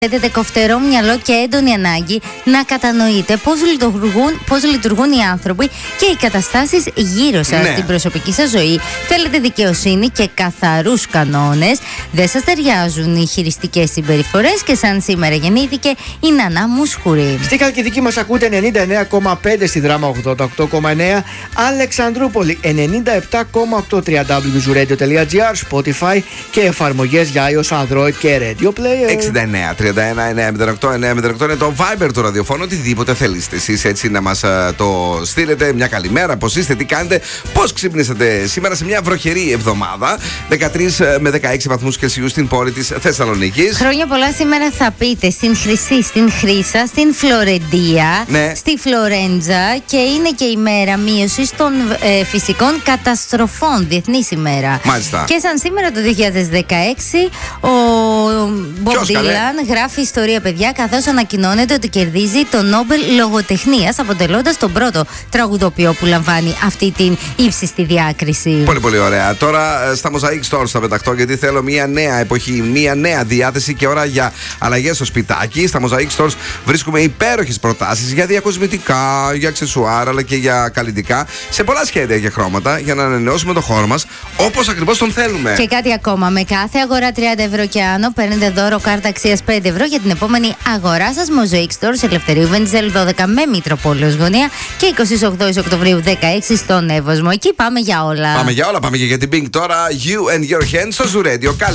Έχετε κοφτερό μυαλό και έντονη ανάγκη να κατανοείτε πώς λειτουργούν οι άνθρωποι και οι καταστάσεις γύρω σας στην προσωπική σας ζωή. Θέλετε δικαιοσύνη και καθαρούς κανόνες. Δεν σας ταιριάζουν οι χειριστικές συμπεριφορές και σαν σήμερα γεννήθηκε η Νανά Μουσχουρή. Στη Χαλκιδική μας ακούτε 99,5, στη Δράμα 88,9, Αλεξανδρούπολη 97,8, www.zuradio.gr, Spotify και εφαρμογές για iOS, Android και Radio Player. 69-31-908-908 είναι το Viber του ραδιοφώνου. Οτιδήποτε θέλετε εσείς έτσι να μας το στείλετε. Μια καλημέρα, πώς είστε, τι κάνετε, πώς ξύπνησατε σήμερα σε μια βροχερή εβδομάδα. 13 με 16 βαθμούς Κελσίου στην πόλη της Θεσσαλονίκης. Χρόνια πολλά σήμερα θα πείτε στην Χρυσή, στην Χρύσα, στην Φλωρεντία, στη Φλωρέντζα και είναι και η μέρα μείωσης των φυσικών καταστροφών. Διεθνής ημέρα. Μάλιστα. Και σαν σήμερα το 2016 ο Μπομπ Ντίλαν γράφει ιστορία, παιδιά, καθώς ανακοινώνεται ότι κερδίζει το Νόμπελ Λογοτεχνίας, αποτελώντας τον πρώτο τραγουδοποιό που λαμβάνει αυτή την ύψιστη διάκριση. Πολύ πολύ ωραία. Τώρα στα Mosaic Stores θα πεταχτώ, γιατί θέλω μια νέα εποχή, μια νέα διάθεση και ώρα για αλλαγές στο σπιτάκι. Στα Mosaic Stores βρίσκουμε υπέροχες προτάσεις για διακοσμητικά, για αξεσουάρ αλλά και για καλλιτικά, σε πολλά σχέδια και χρώματα, για να ανανεώσουμε το χώρο μας όπως ακριβώς τον θέλουμε. Και κάτι ακόμα, με κάθε αγορά 30 ευρώ και άνω παίρνετε δώρο κάρτα αξίας 5 ευρώ για την επόμενη αγορά σας. Mosaic Stores, Ελευθερίου Βενιζέλου 12 με Μητροπόλεως γωνία και 28 Οκτωβρίου 16 στον Εύωσμο. Εκεί πάμε για όλα. Πάμε για όλα, πάμε και για την Pink τώρα. You and Your Hands στο Zoo Radio.